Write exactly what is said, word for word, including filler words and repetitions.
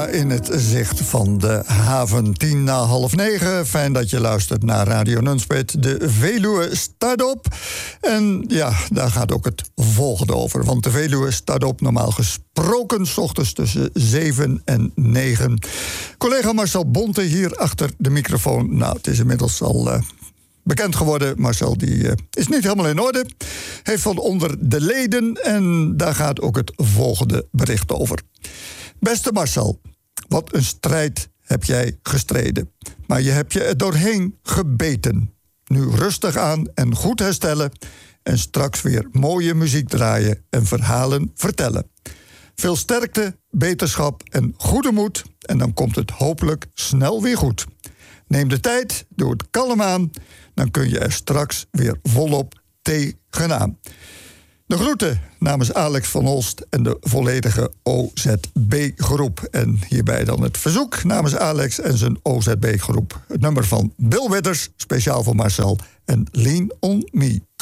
in het zicht van de haven. Tien na half negen. Fijn dat je luistert naar Radio Nunspeet. De Veluwe staat op. En ja, daar gaat ook het volgende over. Want de Veluwe staat op, normaal gesproken, 's ochtends tussen zeven en negen. Collega Marcel Bonte hier achter de microfoon. Nou, het is inmiddels al Uh, bekend geworden. Marcel die uh, is niet helemaal in orde. Heeft van onder de leden. En daar gaat ook het volgende bericht over. Beste Marcel, wat een strijd heb jij gestreden. Maar je hebt je er doorheen gebeten. Nu rustig aan en goed herstellen. En straks weer mooie muziek draaien en verhalen vertellen. Veel sterkte, beterschap en goede moed. En dan komt het hopelijk snel weer goed. Neem de tijd, doe het kalm aan. Dan kun je er straks weer volop tegenaan. De groeten namens Alex van Olst en de volledige O Z B-groep. En hierbij dan het verzoek namens Alex en zijn O Z B-groep. Het nummer van Bill Withers, speciaal voor Marcel en Lean on Me.